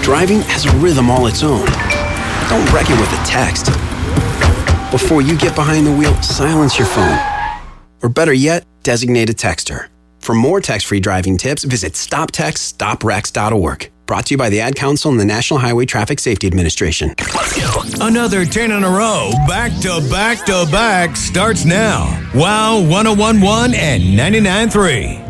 Driving has a rhythm all its own. Don't wreck it with a text. Before you get behind the wheel, silence your phone. Or better yet, designate a texter. For more text-free driving tips, visit stoptextstoprex.org. Brought to you by the Ad Council and the National Highway Traffic Safety Administration. Another 10 in a row, back to back to back, starts now. Wow 101.1 and 99.3.